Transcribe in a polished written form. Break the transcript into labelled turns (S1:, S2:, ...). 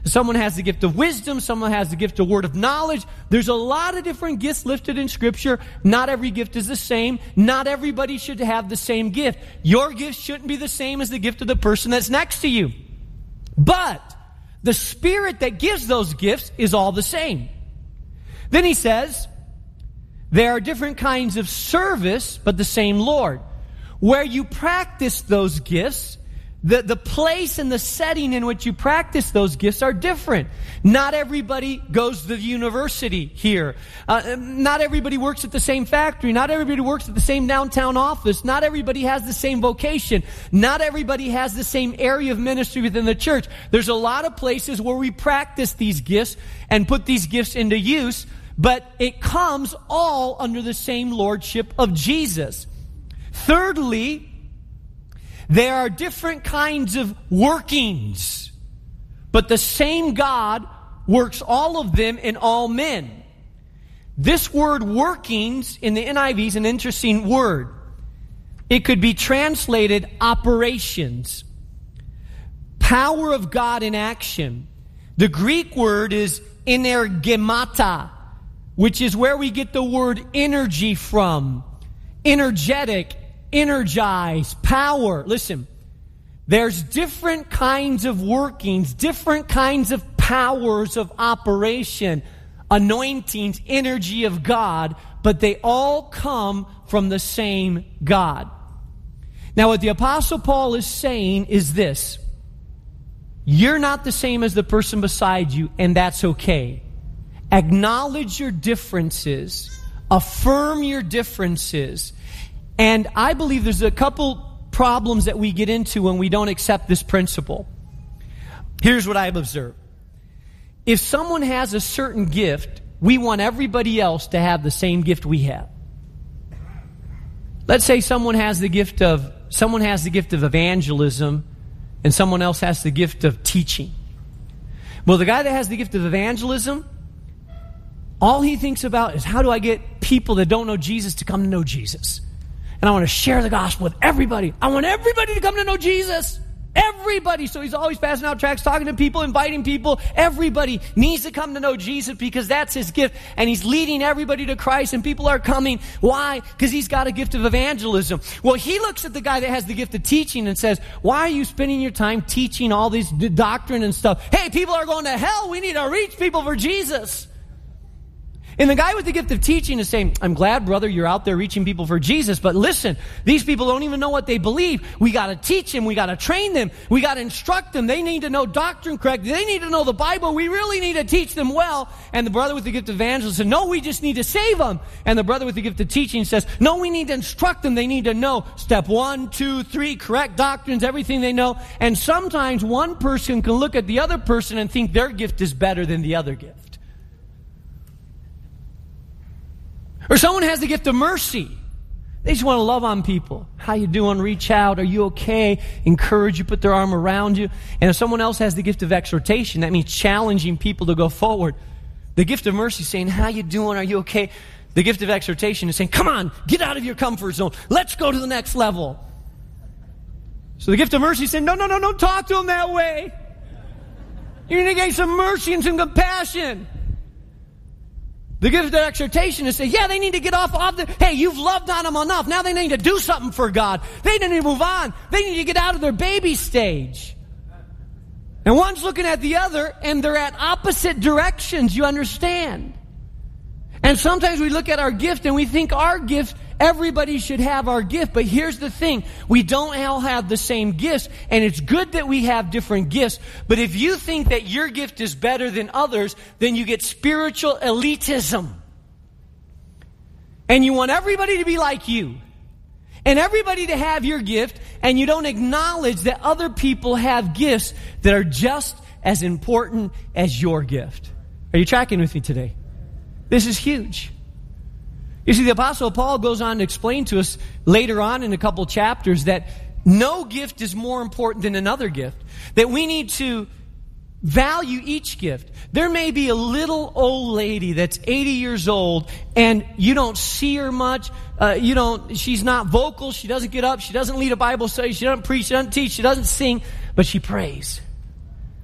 S1: Someone has the gift of wisdom. Someone has the gift of word of knowledge. There's a lot of different gifts listed in Scripture. Not every gift is the same. Not everybody should have the same gift. Your gift shouldn't be the same as the gift of the person that's next to you. But the Spirit that gives those gifts is all the same. Then he says, there are different kinds of service, but the same Lord. Where you practice those gifts, the place and the setting in which you practice those gifts are different. Not everybody goes to the university here. Not everybody works at the same factory. Not everybody works at the same downtown office. Not everybody has the same vocation. Not everybody has the same area of ministry within the church. There's a lot of places where we practice these gifts and put these gifts into use, but it comes all under the same lordship of Jesus. Thirdly, there are different kinds of workings, but the same God works all of them in all men. This word workings in the NIV is an interesting word. It could be translated operations, power of God in action. The Greek word is energemata, which is where we get the word energy from. Energetic, energize, power. Listen, there's different kinds of workings, different kinds of powers of operation, anointings, energy of God, but they all come from the same God. Now, what the Apostle Paul is saying is this: you're not the same as the person beside you, and that's okay. Acknowledge your differences, affirm your differences. And I believe there's a couple problems that we get into when we don't accept this principle. Here's what I've observed. If someone has a certain gift, we want everybody else to have the same gift we have. Let's say someone has the gift of evangelism and someone else has the gift of teaching. Well, the guy that has the gift of evangelism, all he thinks about is, how do I get people that don't know Jesus to come to know Jesus? And I want to share the gospel with everybody. I want everybody to come to know Jesus. Everybody. So he's always passing out tracts, talking to people, inviting people. Everybody needs to come to know Jesus because that's his gift. And he's leading everybody to Christ, and people are coming. Why? Because he's got a gift of evangelism. Well, he looks at the guy that has the gift of teaching and says, why are you spending your time teaching all this doctrine and stuff? Hey, people are going to hell. We need to reach people for Jesus. And the guy with the gift of teaching is saying, I'm glad, brother, you're out there reaching people for Jesus, but listen, these people don't even know what they believe. We got to teach them. We got to train them. We got to instruct them. They need to know doctrine correctly. They need to know the Bible. We really need to teach them well. And the brother with the gift of evangelism said, no, we just need to save them. And the brother with the gift of teaching says, no, we need to instruct them. They need to know step 1, 2, 3, correct doctrines, everything they know. And sometimes one person can look at the other person and think their gift is better than the other gift. Or someone has the gift of mercy. They just want to love on people. How you doing? Reach out. Are you okay? Encourage you. Put their arm around you. And if someone else has the gift of exhortation, that means challenging people to go forward. The gift of mercy is saying, how you doing? Are you okay? The gift of exhortation is saying, come on, get out of your comfort zone. Let's go to the next level. So the gift of mercy is saying, no, don't talk to them that way. You're going to gain some mercy and some compassion. The gift of exhortation is say, yeah, they need to get off hey, you've loved on them enough. Now they need to do something for God. They need to move on. They need to get out of their baby stage. And one's looking at the other, and they're at opposite directions, you understand? And sometimes we look at our gift, and we think our gift, everybody should have our gift. But here's the thing. We don't all have the same gifts, and it's good that we have different gifts. But if you think that your gift is better than others, then you get spiritual elitism. And you want everybody to be like you. And everybody to have your gift, and you don't acknowledge that other people have gifts that are just as important as your gift. Are you tracking with me today? This is huge. You see, the Apostle Paul goes on to explain to us later on in a couple chapters that no gift is more important than another gift. That we need to value each gift. There may be a little old lady that's 80 years old and you don't see her much. She's not vocal. She doesn't get up. She doesn't lead a Bible study. She doesn't preach. She doesn't teach. She doesn't sing, but she prays.